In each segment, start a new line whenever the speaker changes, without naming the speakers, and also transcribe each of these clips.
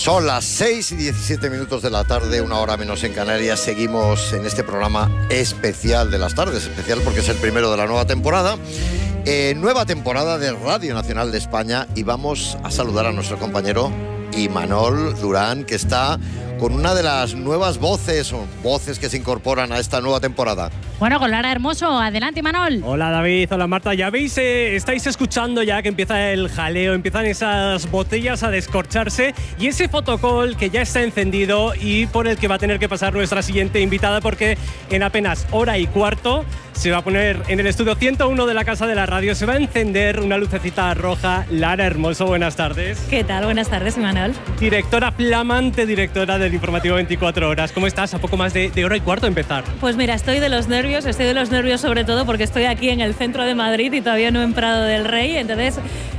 Son las 6:17 de la tarde, una hora menos en Canarias. Seguimos en este programa especial de las tardes, especial porque es el primero de la nueva temporada. Nueva temporada de Radio Nacional de España, y vamos a saludar a nuestro compañero Imanol Durán, que está con una de las nuevas voces que se incorporan a esta nueva temporada.
Bueno, con Lara Hermoso. Adelante, Imanol.
Hola, David. Hola, Marta. Ya veis, estáis escuchando ya que empieza el jaleo, empiezan esas botellas a descorcharse y ese fotocall que ya está encendido y por el que va a tener que pasar nuestra siguiente invitada, porque en apenas hora y cuarto se va a poner en el estudio 101 de la Casa de la Radio, se va a encender una lucecita roja. Lara Hermoso, buenas tardes.
¿Qué tal? Buenas tardes, Imanol.
Directora, flamante directora del informativo 24 horas. ¿Cómo estás? A poco más de hora y cuarto de empezar.
Pues mira, estoy de los nervios sobre todo porque estoy aquí en el centro de Madrid y todavía no en Prado del Rey, entonces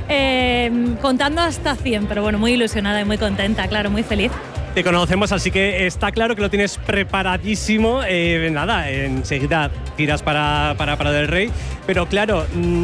contando hasta 100, pero bueno, muy ilusionada y muy contenta, claro, muy feliz.
Te conocemos, así que está claro que lo tienes preparadísimo. Nada, enseguida tiras para del Rey. Pero claro,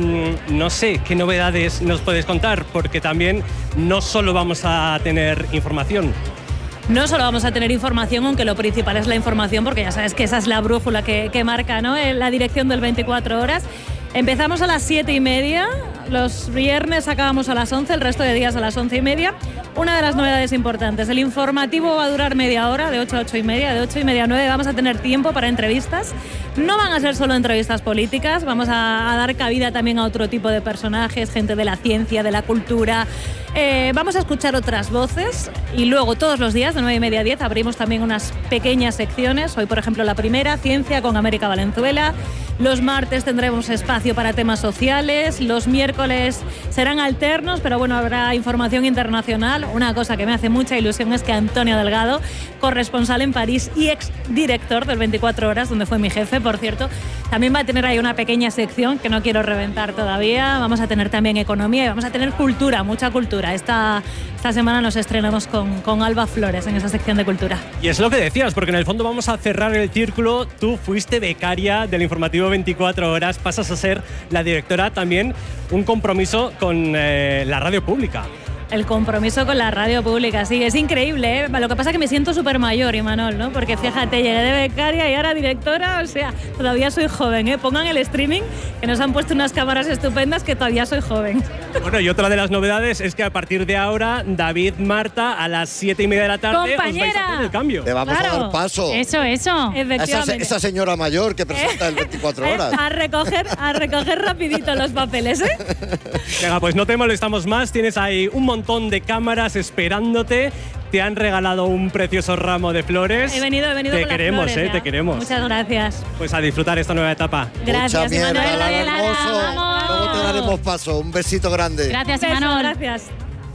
no sé qué novedades nos puedes contar, porque también no solo vamos a tener información.
No solo vamos a tener información, aunque lo principal es la información, porque ya sabes que esa es la brújula que marca, ¿no?, la dirección del 24 horas. Empezamos a las 7:30, los viernes acabamos a las 11, el resto de días a las 11:30. Una de las novedades importantes, el informativo va a durar media hora, de 8 a 8:30, de 8:30 a 9 vamos a tener tiempo para entrevistas. No van a ser solo entrevistas políticas, vamos a dar cabida también a otro tipo de personajes, gente de la ciencia, de la cultura. Vamos a escuchar otras voces y luego todos los días de 9:30 a 10 abrimos también unas pequeñas secciones. Hoy, por ejemplo, la primera, Ciencia con América Valenzuela. Los martes tendremos espacio para temas sociales. Los miércoles serán alternos, pero bueno, habrá información internacional. Una cosa que me hace mucha ilusión es que Antonio Delgado, corresponsal en París y exdirector del 24 horas, donde fue mi jefe, por cierto, también va a tener ahí una pequeña sección que no quiero reventar todavía. Vamos a tener también economía y vamos a tener cultura, mucha cultura. Esta semana nos estrenamos con Alba Flores en esa sección de cultura.
Y es lo que decías, porque en el fondo vamos a cerrar el círculo. Tú fuiste becaria del informativo 24 horas, pasas a ser la directora, también un compromiso con la radio pública.
El compromiso con la radio pública, sí, es increíble, ¿eh? Lo que pasa es que me siento súper mayor, Imanol, ¿no? Porque fíjate, llegué de becaria y ahora directora, o sea, todavía soy joven, ¿eh? Pongan el streaming, que nos han puesto unas cámaras estupendas, que todavía soy joven.
Bueno, y otra de las novedades es que a partir de ahora, David, Marta, a las 7:30 de la tarde,
¡compañera!,
os vais a hacer el cambio.
Te vamos a dar paso.
Eso.
Efectivamente.
Esa señora mayor que presenta el 24 horas.
A recoger rapidito los papeles, ¿eh?
Venga, pues no te molestamos más, tienes ahí un montón de cámaras esperándote. Te han regalado un precioso ramo de flores.
He venido
te
con
queremos,
las flores,
te queremos.
Muchas gracias.
Pues a disfrutar esta nueva etapa.
Gracias,
Mucha mierda,
Imanol.
Lara Hermoso.
Vamos.
Luego te daremos paso. Un besito grande.
Gracias,
Beso,
Imanol.
gracias.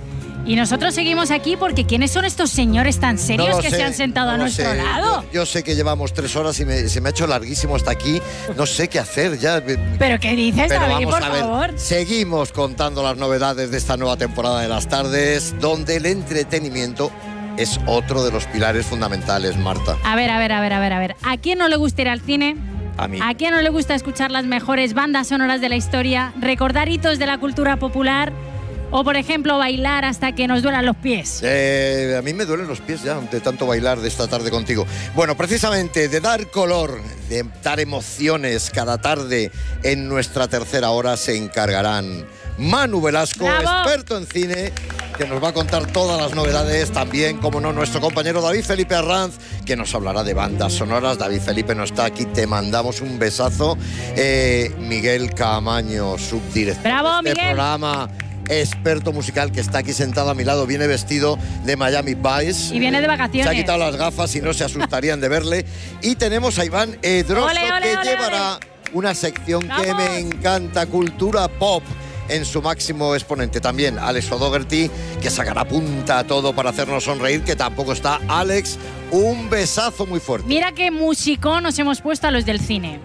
Y nosotros seguimos aquí porque ¿quiénes son estos señores tan serios
No lo
que
sé,
se han sentado
no
a
lo
nuestro
sé.
lado?
Yo sé que llevamos 3 horas y se me ha hecho larguísimo hasta aquí. No sé qué hacer ya.
¿Pero qué dices,
Pero
David,
vamos
por
a ver,
favor?
seguimos contando las novedades de esta nueva temporada de las tardes, donde el entretenimiento es otro de los pilares fundamentales, Marta.
A ver. ¿A quién no le gusta ir al cine?
A mí.
¿A quién no le gusta escuchar las mejores bandas sonoras de la historia? ¿Recordar hitos de la cultura popular? O, por ejemplo, bailar hasta que nos duelan los pies.
A mí me duelen los pies ya de tanto bailar de esta tarde contigo. Bueno, precisamente de dar color, de dar emociones cada tarde en nuestra tercera hora se encargarán Manu Velasco,
¡bravo!,
experto en cine, que nos va a contar todas las novedades. También, como no, nuestro compañero David Felipe Arranz, que nos hablará de bandas sonoras. David Felipe no está aquí, te mandamos un besazo. Miguel Caamaño, subdirector
¡bravo,
de este
Miguel!
programa, experto musical, que está aquí sentado a mi lado, viene vestido de Miami Vice.
Y viene de
Se
vacaciones.
ha quitado las gafas y no se asustarían de verle. Y tenemos a Iván Edroso,
Ole, ole,
que
ole,
llevará una sección que
¡vamos!
me encanta, cultura pop, en su máximo exponente. También Alex O'Doherty, que sacará punta a todo para hacernos sonreír, que tampoco está. Alex, un besazo muy fuerte.
Mira qué músico nos hemos puesto a los del cine.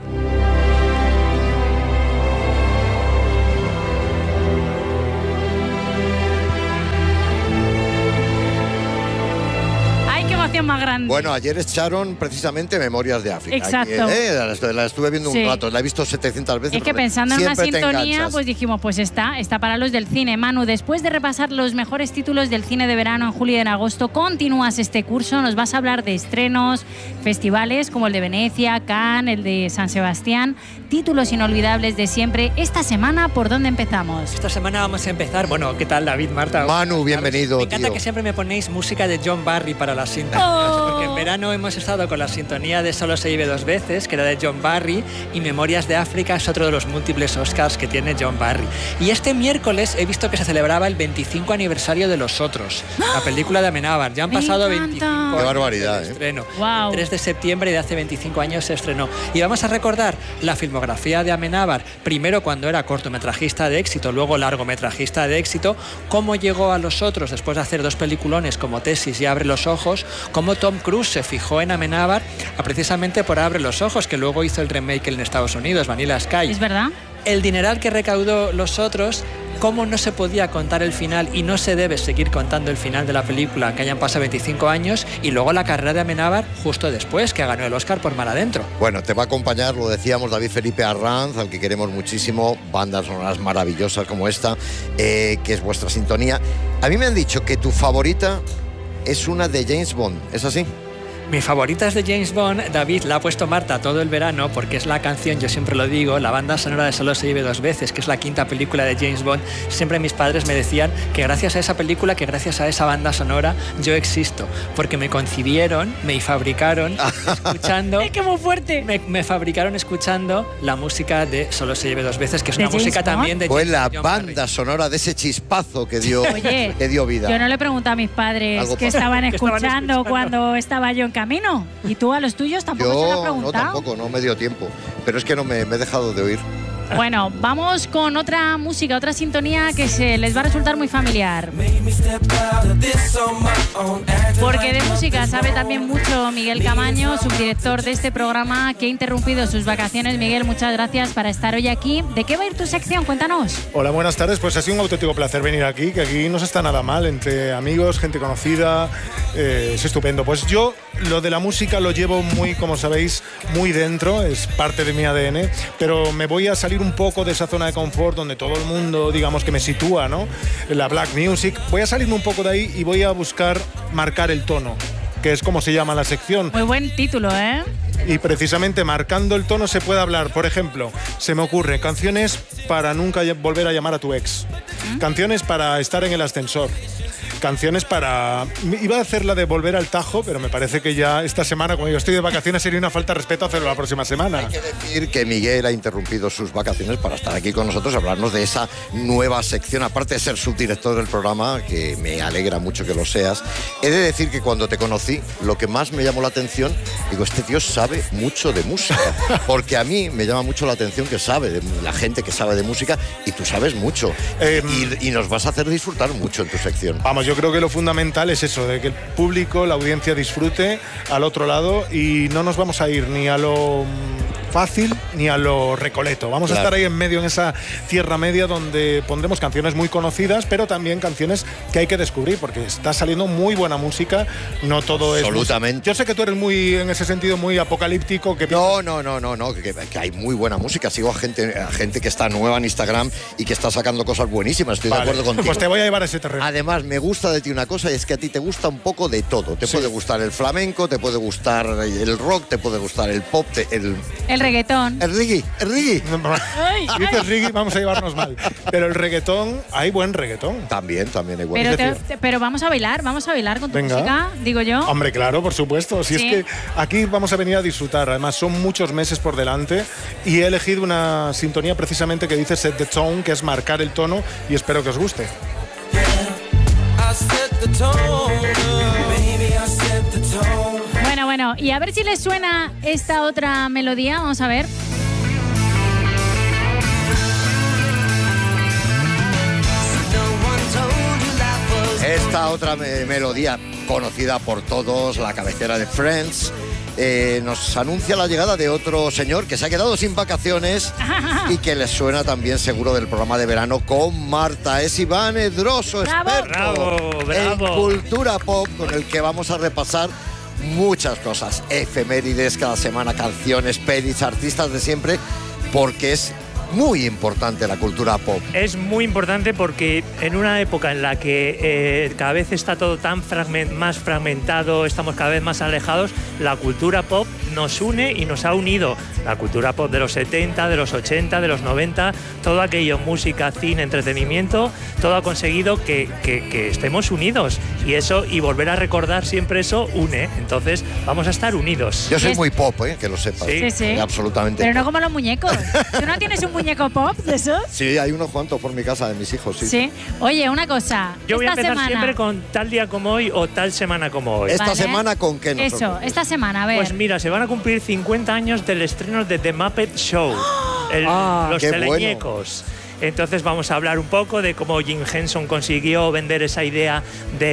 cine más grande.
Bueno, ayer echaron precisamente Memorias de África.
Exacto.
Aquí, la estuve viendo un rato, la he visto 700 veces.
Es que pensando en una
siempre te
sintonía,
enganchas.
pues dijimos, pues está para los del cine. Manu, después de repasar los mejores títulos del cine de verano en julio y en agosto, continúas este curso, nos vas a hablar de estrenos, festivales como el de Venecia, Cannes, el de San Sebastián, títulos inolvidables de siempre. Esta semana, ¿por dónde empezamos?
Esta semana vamos a empezar, bueno, ¿qué tal David, Marta?
Manu, bienvenido,
Me encanta
tío.
que siempre me ponéis música de John Barry para las sintonías, porque en verano hemos estado con la sintonía de Solo se vive dos veces, que era de John Barry, y Memorias de África es otro de los múltiples Oscars que tiene John Barry. Y este miércoles he visto que se celebraba el 25 aniversario de Los Otros, la película de Amenábar. Ya han pasado 25 años
Qué barbaridad,
del estreno.
Wow.
El 3 de septiembre de hace 25 años se estrenó. Y vamos a recordar la filmografía de Amenábar, primero cuando era cortometrajista de éxito, luego largometrajista de éxito, cómo llegó a Los Otros después de hacer dos peliculones como Tesis y Abre los Ojos, cómo Tom Cruise se fijó en Amenábar precisamente por Abre los Ojos, que luego hizo el remake en Estados Unidos, Vanilla Sky.
¿Es verdad?
El dineral que recaudó Los Otros, cómo no se podía contar el final y no se debe seguir contando el final de la película, que hayan pasado 25 años, y luego la carrera de Amenábar justo después, que ganó el Oscar por Mar Adentro.
Bueno, te va a acompañar, lo decíamos, David Felipe Arranz, al que queremos muchísimo, bandas sonoras maravillosas como esta, que es vuestra sintonía. A mí me han dicho que tu favorita es una de James Bond, ¿es así?
Mi favorita es de James Bond. David la ha puesto Marta todo el verano porque es la canción, yo siempre lo digo, la banda sonora de Solo se vive dos veces, que es la quinta película de James Bond. Siempre mis padres me decían que gracias a esa película, que gracias a esa banda sonora, yo existo, porque me concibieron, me fabricaron escuchando...
¡Es que muy fuerte!
Me fabricaron escuchando la música de Solo se vive dos veces, que es
¿De
una música
James Bond?
también de
Fue
John
la
Barry.
banda sonora de ese chispazo que dio,
Oye,
que dio vida.
Yo no le pregunté a mis padres
Algo
que
pasó.
estaban
Que estaban
escuchando
escuchando.
cuando estaba yo en camino. ¿Y tú a los tuyos tampoco se lo has
Yo no,
preguntado?
tampoco, no me dio tiempo. Pero es que no me he dejado de oír.
Bueno, vamos con otra música, otra sintonía que se les va a resultar muy familiar. Porque de música sabe también mucho Miguel Camaño, subdirector de este programa, que ha interrumpido sus vacaciones. Miguel, muchas gracias por estar hoy aquí. ¿De qué va a ir tu sección? Cuéntanos.
Hola, buenas tardes. Pues ha sido un auténtico placer venir aquí, que aquí no se está nada mal, entre amigos, gente conocida, es estupendo. Pues yo lo de la música lo llevo muy, como sabéis, muy dentro, es parte de mi ADN, pero me voy a salir un poco de esa zona de confort donde todo el mundo, digamos, que me sitúa, ¿no? La black music. Voy a salirme un poco de ahí y voy a buscar marcar el tono, que es como se llama la sección.
Muy buen título, ¿eh?
Y precisamente marcando el tono se puede hablar, por ejemplo, se me ocurre canciones para nunca volver a llamar a tu ex, canciones para estar en el ascensor, canciones para... Iba a hacer la de volver al Tajo, pero me parece que ya esta semana, como yo estoy de vacaciones, sería una falta de respeto hacerlo la próxima semana.
Hay que decir que Miguel ha interrumpido sus vacaciones para estar aquí con nosotros, hablarnos de esa nueva sección, aparte de ser subdirector del programa, que me alegra mucho que lo seas. He de decir que cuando te conocí, lo que más me llamó la atención, digo, este tío sabe mucho de música, porque a mí me llama mucho la atención que sabe, de la gente que sabe de música, y tú sabes mucho. Y nos vas a hacer disfrutar mucho en tu sección.
Vamos, yo creo que lo fundamental es eso, de que el público, la audiencia disfrute al otro lado y no nos vamos a ir ni a lo fácil ni a lo recoleto. Vamos a estar ahí en medio, en esa tierra media donde pondremos canciones muy conocidas, pero también canciones que hay que descubrir, porque está saliendo muy buena música, no todo es...
Absolutamente.
Yo sé que tú eres muy, en ese sentido, muy apocalíptico. Que
No, que hay muy buena música. Sigo a gente que está nueva en Instagram y que está sacando cosas buenísimas. Estoy de acuerdo contigo.
Pues te voy a llevar a ese terreno.
Además, me gusta de ti una cosa, y es que a ti te gusta un poco de todo. Te puede gustar el flamenco, te puede gustar el rock, te puede gustar el pop,
El reggaetón.
el reggae.
Si dices reggae, vamos a llevarnos mal. Pero el reggaetón, hay buen reggaetón.
También hay buena.
Pero vamos a bailar con tu
Venga.
música, digo yo.
Hombre, claro, por supuesto. Si
Sí.
es que aquí vamos a venir a disfrutar. Además, son muchos meses por delante y he elegido una sintonía precisamente que dice Set the Tone, que es marcar el tono, y espero que os guste.
Bueno, y a ver si les suena esta otra melodía, vamos a ver.
Esta otra melodía conocida por todos, la cabecera de Friends, nos anuncia la llegada de otro señor que se ha quedado sin vacaciones y que les suena también seguro del programa de verano con Marta. Es Iván Edroso,
¡Bravo!
experto
Bravo.
en cultura pop, con el que vamos a repasar muchas cosas, efemérides cada semana, canciones, pelis, artistas de siempre, porque es muy importante la cultura pop.
Es muy importante porque en una época en la que cada vez está todo tan más fragmentado, estamos cada vez más alejados, la cultura pop nos une y nos ha unido. La cultura pop de los 70, de los 80, de los 90, todo aquello, música, cine, entretenimiento, todo ha conseguido que estemos unidos. Y eso, y volver a recordar siempre eso, une. Entonces, vamos a estar unidos.
Yo soy muy pop, que lo sepas.
Sí.
Absolutamente.
Pero no como los muñecos. ¿Tú no tienes un muñeco pop de esos?
Sí, hay unos cuantos por mi casa de mis hijos, sí.
Sí. Oye, una cosa.
Yo voy a empezar
semana,
siempre con tal día como hoy o tal semana como hoy.
¿Esta semana con qué nosotros?
Eso, esta semana, a ver.
Pues mira, se van a cumplir 50 años del estreno de The Muppet Show. Los
qué
teleñecos. Bueno. Entonces vamos a hablar un poco de cómo Jim Henson consiguió vender esa idea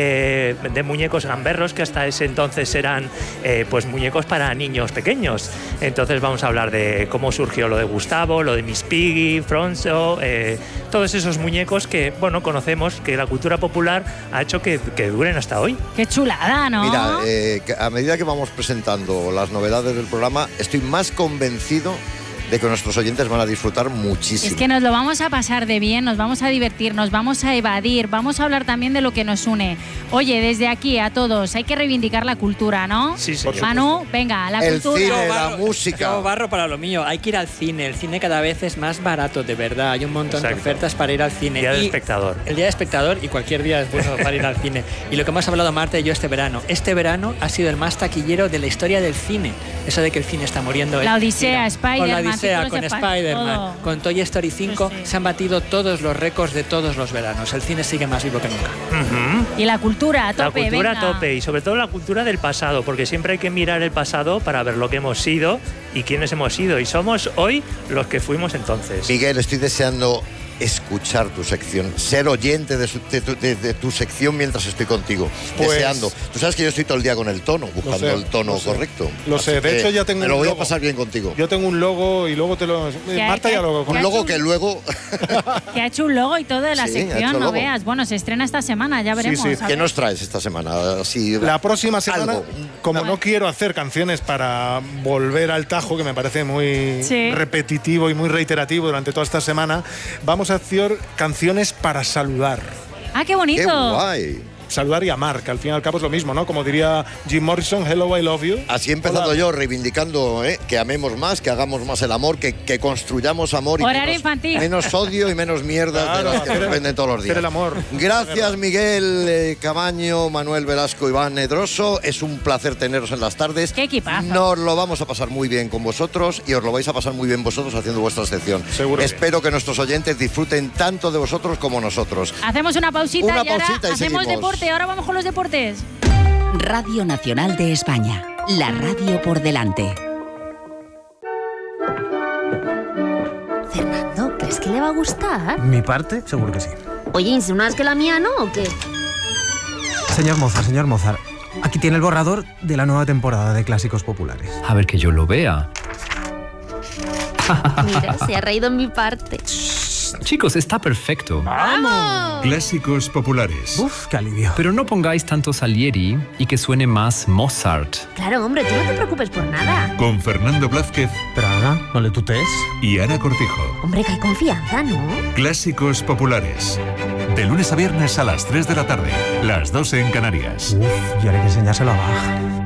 de muñecos gamberros, que hasta ese entonces eran pues muñecos para niños pequeños. Entonces vamos a hablar de cómo surgió lo de Gustavo, lo de Miss Piggy, Fronzo, todos esos muñecos que, bueno, conocemos, que la cultura popular ha hecho que duren hasta hoy.
Qué chulada, ¿no?
Mira, a medida que vamos presentando las novedades del programa, estoy más convencido de que nuestros oyentes van a disfrutar muchísimo.
Es que nos lo vamos a pasar de bien, nos vamos a divertir, nos vamos a evadir, vamos a hablar también de lo que nos une. Oye, desde aquí a todos, hay que reivindicar la cultura, ¿no?
Sí, señor.
Manu, venga, la cultura.
El cine, la música.
Yo barro para lo mío. Hay que ir al cine. El cine cada vez es más barato, de verdad. Hay un montón de ofertas para ir al cine.
Día del espectador.
El día del espectador y cualquier día es bueno para ir al cine. Y lo que hemos hablado Marta y yo este verano. Este verano ha sido el más taquillero de la historia del cine. Eso de que el cine está muriendo.
La Odisea,
Spider-Man. Con la Odisea, con Spider-Man,
todo.
con Toy Story 5, se han batido todos los récords de todos los veranos. El cine sigue más vivo que nunca.
Y la cultura a tope,
La cultura
venga.
a tope, y sobre todo la cultura del pasado, porque siempre hay que mirar el pasado para ver lo que hemos sido y quiénes hemos sido. Y somos hoy los que fuimos entonces.
Miguel, estoy deseando escuchar tu sección, ser oyente de tu sección mientras estoy contigo,
pues,
deseando. Tú sabes que yo estoy todo el día con el tono, buscando el tono correcto.
Lo sé, de hecho ya tengo
me lo voy
logo.
a pasar bien contigo.
Yo tengo un logo y luego te lo... Marta ya lo...
Un logo que luego...
Que ha hecho un logo y todo de la
Sí, ha hecho
sección, no
logo.
veas. Bueno, se estrena esta semana, ya veremos.
sí.
a
¿Qué
ver.
nos traes esta semana? Así,
La próxima semana,
algo.
como no quiero hacer canciones para volver al tajo, que me parece muy
Sí.
repetitivo y muy reiterativo durante toda esta semana, vamos a hacer canciones para saludar.
Ah, qué bonito.
¡Qué guay!
Saludar y amar, que al fin y al cabo es lo mismo, ¿no? Como diría Jim Morrison, hello, I love you.
Así he empezado
Hola.
yo, reivindicando que amemos más, que hagamos más el amor, que construyamos amor y
Horario infantil.
menos odio y menos mierdas
Claro,
de las que
hacer
nos venden todos los días.
hacer el amor.
Gracias, Miguel Cabaño, Manuel Velasco, Iván Nedroso. Es un placer teneros en las tardes.
Qué equipazo.
Nos lo vamos a pasar muy bien con vosotros y os lo vais a pasar muy bien vosotros haciendo vuestra sección.
Seguro que
Espero que nuestros oyentes disfruten tanto de vosotros como nosotros.
Hacemos una pausita
Una
y ahora
pausita y
hacemos
seguimos.
deporte. Ahora vamos con los deportes.
Radio Nacional de España. La radio por delante.
Fernando, ¿crees que le va a gustar?
¿Mi parte? Seguro que sí.
Oye, ¿insinúas que la mía no o qué?
Señor Mozart, aquí tiene el borrador de la nueva temporada de Clásicos Populares.
A ver que yo lo vea.
Mira, se ha reído en mi parte.
Chicos, está perfecto.
¡Vamos!
Clásicos Populares.
Uf, qué alivio.
Pero no pongáis tanto Salieri y que suene más Mozart.
Claro, hombre, tú no te preocupes por nada.
Con Fernando Blázquez
Pero Ana, no le tutees.
y Ana Cortijo.
Hombre, que hay confianza, ¿no?
Clásicos Populares. De lunes a viernes a las 3 de la tarde. Las 2 en Canarias.
Uf, y ahora hay que enseñárselo a Bach.